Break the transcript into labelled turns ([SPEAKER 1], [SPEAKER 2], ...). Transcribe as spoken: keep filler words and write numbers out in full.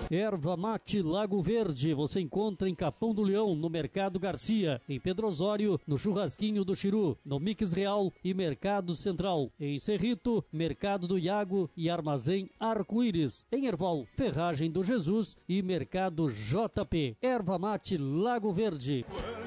[SPEAKER 1] Erva Mate Lago Verde, você encontra em Capão do Leão, no Mercado Garcia, em Pedro Osório, no Churrasquinho do Chiru, no Mix Real e Mercado Central, em Cerrito, Mercado do Iago e Armazém Arco-Íris, em Erval, Ferragem do Jesus e Mercado J P. Erva Mate Lago Verde.